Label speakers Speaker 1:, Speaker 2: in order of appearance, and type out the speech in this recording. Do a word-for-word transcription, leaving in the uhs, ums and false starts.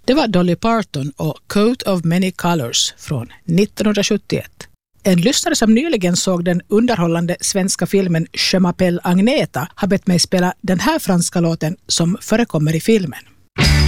Speaker 1: Det var Dolly Parton och Coat of Many Colors från nittonhundrasjuttioett. En lyssnare som nyligen såg den underhållande svenska filmen Je m'appelle Agneta har bett mig spela den här franska låten som förekommer i filmen.